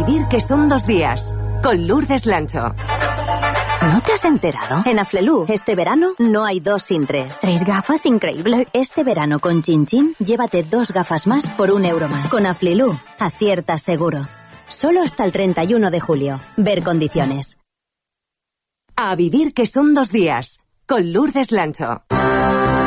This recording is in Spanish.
vivir que son 2 días, con Lourdes Lancho. ¿No te has enterado? En Aflelu, este verano, no hay 2 sin 3. 3 gafas, increíble. Este verano con Chin Chin, llévate 2 gafas más por €1 más. Con Aflelu, aciertas seguro. Solo hasta el 31 de julio. Ver condiciones. A vivir que son 2 días, con Lourdes Lancho.